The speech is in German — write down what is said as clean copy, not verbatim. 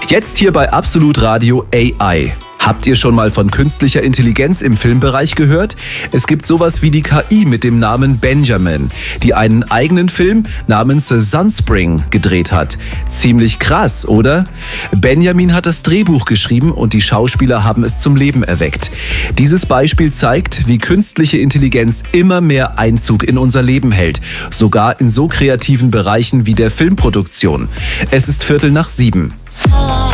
Jetzt hier bei Absolut Radio AI. Habt ihr schon mal von künstlicher Intelligenz im Filmbereich gehört? Es gibt sowas wie die KI mit dem Namen Benjamin, die einen eigenen Film namens Sunspring gedreht hat. Ziemlich krass, oder? Benjamin hat das Drehbuch geschrieben und die Schauspieler haben es zum Leben erweckt. Dieses Beispiel zeigt, wie künstliche Intelligenz immer mehr Einzug in unser Leben hält, sogar in so kreativen Bereichen wie der Filmproduktion. Es ist 6:15.